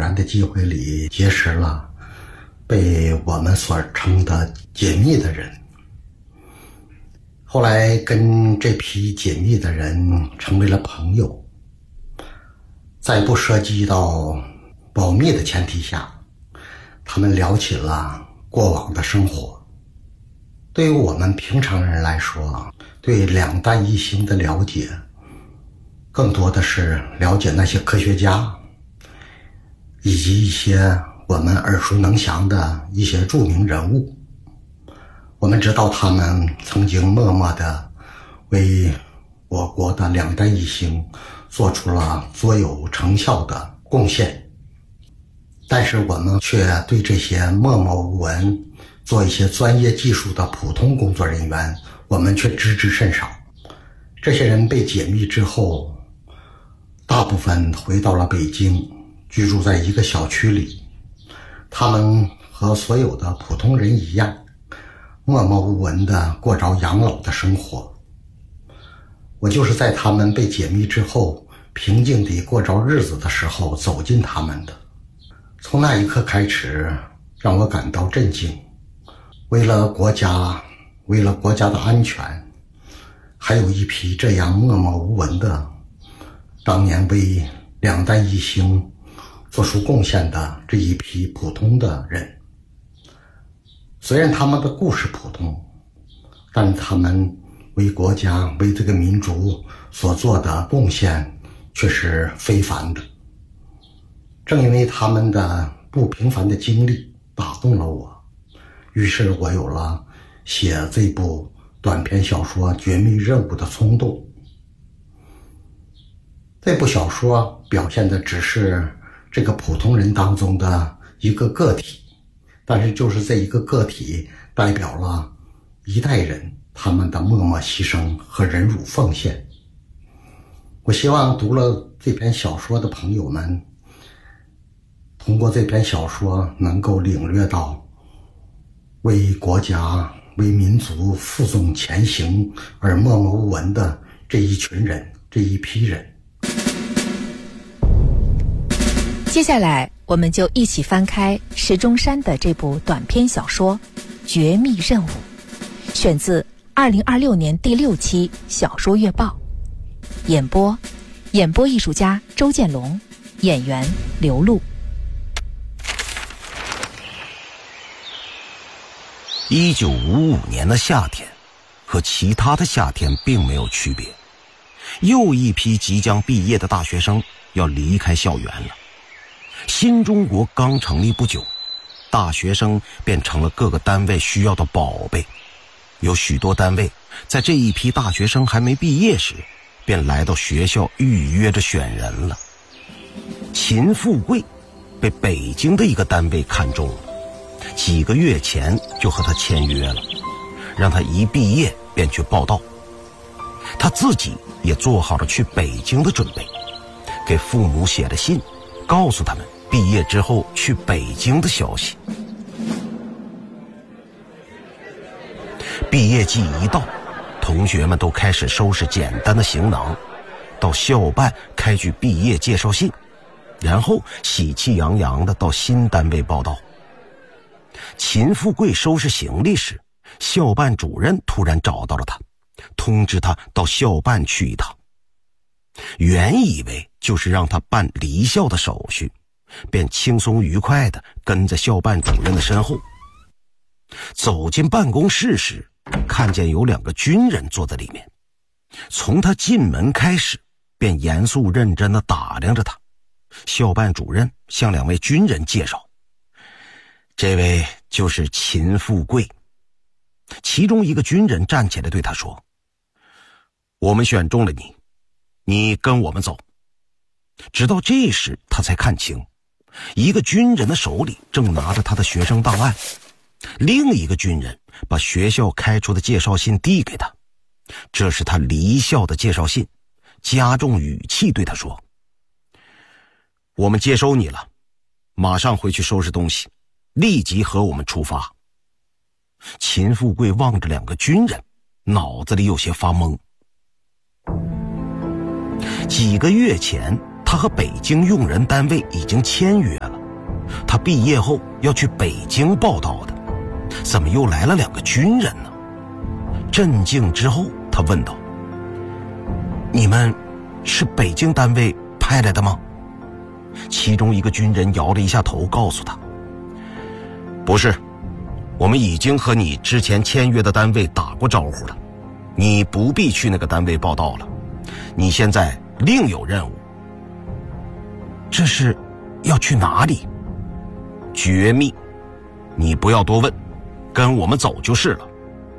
然的机会里结识了被我们所称的解密的人。后来跟这批解密的人成为了朋友，在不涉及到保密的前提下，他们聊起了过往的生活。对于我们平常人来说，对两弹一星的了解更多的是了解那些科学家，以及一些我们耳熟能详的一些著名人物。我们知道他们曾经默默地为我国的两弹一星做出了卓有成效的贡献，但是我们却对这些默默无闻做一些专业技术的普通工作人员，我们却知之甚少。这些人被解密之后，大部分回到了北京，居住在一个小区里。他们和所有的普通人一样，默默无闻地过着养老的生活。我就是在他们被解密之后，平静地过着日子的时候走进他们的。从那一刻开始，让我感到震惊。为了国家的安全，还有一批这样默默无闻的，当年为两弹一星做出贡献的这一批普通的人。虽然他们的故事普通，但他们为国家为这个民族所做的贡献却是非凡的。正因为他们的不平凡的经历打动了我，于是我有了写这部短篇小说《绝密任务》的冲动。这部小说表现的只是这个普通人当中的一个个体，但是就是这一个个体代表了一代人他们的默默牺牲和忍辱奉献。我希望读了这篇小说的朋友们，通过这篇小说能够领略到为国家为民族负重前行而默默无闻的这一群人，这一批人。 接下来我们就一起翻开石钟山的这部短篇小说《绝密任务》，选自2026年第6期小说月报。演播艺术家周建龙，演员刘露。 1955年的夏天和其他的夏天并没有区别，又一批即将毕业的大学生要离开校园了。新中国刚成立不久，大学生便成了各个单位需要的宝贝。有许多单位在这一批大学生还没毕业时，便来到学校预约着选人了。秦富贵被北京的一个单位看中了，几个月前就和他签约了，让他一毕业便去报到。他自己也做好了去北京的准备，给父母写了信，告诉他们毕业之后去北京的消息。毕业季一到，同学们都开始收拾简单的行囊，到校办开具毕业介绍信，然后喜气洋洋地到新单位报到。秦富贵收拾行李时，校办主任突然找到了他，通知他到校办去一趟。原以为就是让他办离校的手续，便轻松愉快地跟在校办主任的身后。走进办公室时，看见有2个军人坐在里面。从他进门开始，便严肃认真地打量着他。校办主任向2位军人介绍，这位就是秦富贵。其中一个军人站起来对他说，我们选中了你，你跟我们走。直到这时他才看清，一个军人的手里正拿着他的学生档案，另一个军人把学校开出的介绍信递给他，这是他离校的介绍信，加重语气对他说，我们接收你了，马上回去收拾东西，立即和我们出发。秦富贵望着2个军人，脑子里有些发懵。几个月前他和北京用人单位已经签约了， 他毕业后要去北京报道的，怎么又来了2个军人呢？镇静之后，他问道：“你们是北京单位派来的吗？”其中一个军人摇了一下头，告诉他：“不是，我们已经和你之前签约的单位打过招呼了，你不必去那个单位报道了，你现在另有任务。”“这是要去哪里？”“绝密，你不要多问，跟我们走就是了。”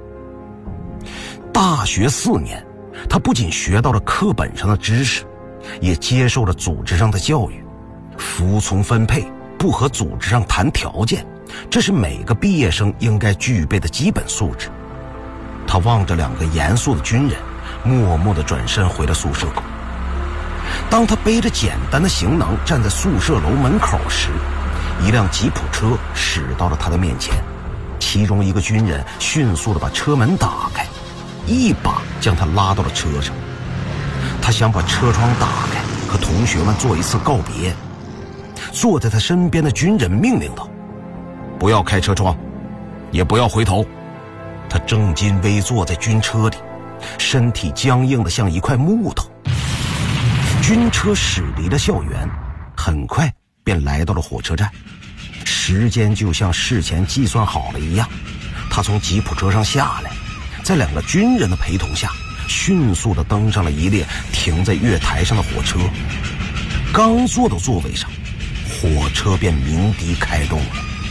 大学4年，他不仅学到了课本上的知识，也接受了组织上的教育。服从分配，不和组织上谈条件，这是每个毕业生应该具备的基本素质。他望着2个严肃的军人，默默地转身回了宿舍口。当他背着简单的行囊站在宿舍楼门口时，一辆吉普车驶到了他的面前，其中一个军人迅速地把车门打开，一把将他拉到了车上。他想把车窗打开，和同学们做一次告别。坐在他身边的军人命令道：“不要开车窗，也不要回头。”他正襟危坐在军车里，身体僵硬得像一块木头。军车驶离了校园，很快便来到了火车站。时间就像事前计算好了一样，他从吉普车上下来，在2个军人的陪同下，迅速地登上了一列停在月台上的火车。刚坐到座位上，火车便鸣笛开动了。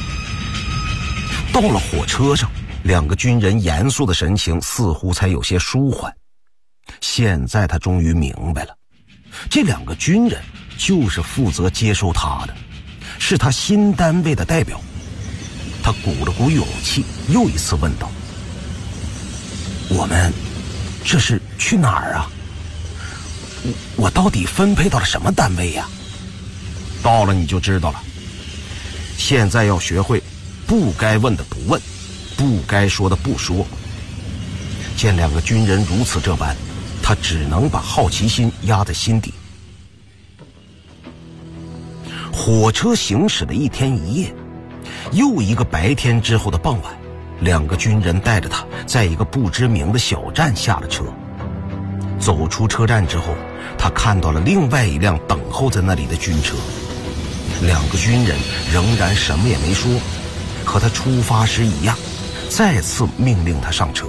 到了火车上，2个军人严肃的神情似乎才有些舒缓。现在他终于明白了，这2个军人就是负责接收他的，是他新单位的代表。他鼓了鼓勇气，又一次问道：“我们这是去哪儿啊？我到底分配到了什么单位呀？”“到了你就知道了。现在要学会不该问的不问，不该说的不说。”见2个军人如此这般，他只能把好奇心压在心底。火车行驶了1天1夜，又一个白天之后的傍晚，2个军人带着他在一个不知名的小站下了车。走出车站之后，他看到了另外一辆等候在那里的军车。2个军人仍然什么也没说，和他出发时一样，再次命令他上车。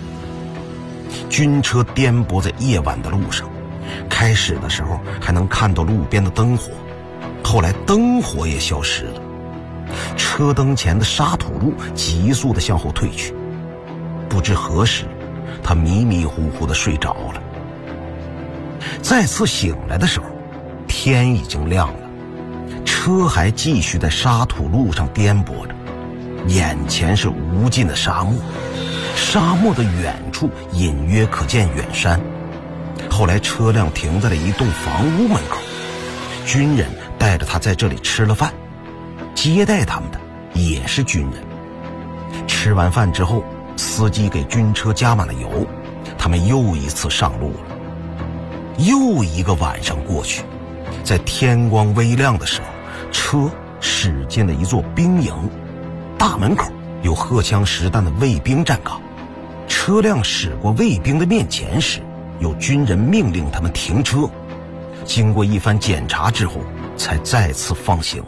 军车颠簸在夜晚的路上，开始的时候还能看到路边的灯火，后来灯火也消失了，车灯前的沙土路急速地向后退去。不知何时，他迷迷糊糊地睡着了。再次醒来的时候，天已经亮了，车还继续在沙土路上颠簸着，眼前是无尽的沙漠，沙漠的远处隐约可见远山。后来车辆停在了一栋房屋门口，军人带着他在这里吃了饭，接待他们的也是军人。吃完饭之后，司机给军车加满了油，他们又一次上路了。又一个晚上过去，在天光微亮的时候，车驶进了一座兵营，大门口有荷枪实弹的卫兵站岗。车辆驶过卫兵的面前时，有军人命令他们停车，经过一番检查之后，才再次放行。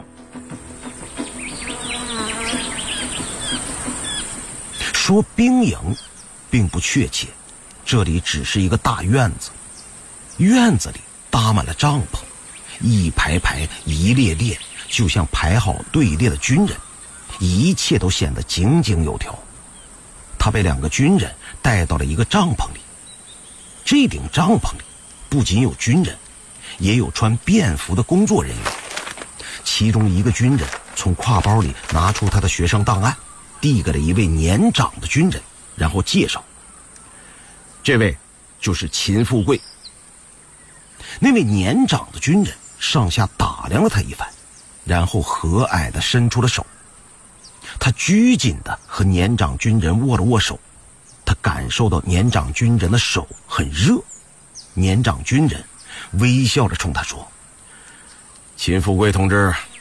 说兵营并不确切，这里只是一个大院子，院子里搭满了帐篷，一排排一列列，就像排好队列的军人，一切都显得井井有条。他被2个军人带到了一个帐篷里，这顶帐篷里不仅有军人，也有穿便服的工作人员。其中一个军人从挎包里拿出他的学生档案，递给了一位年长的军人，然后介绍：“这位就是秦富贵。”那位年长的军人上下打量了他一番，然后和蔼地伸出了手。他拘谨地和年长军人握了握手，他感受到年长军人的手很热。年长军人微笑着冲他说：“秦富贵同志，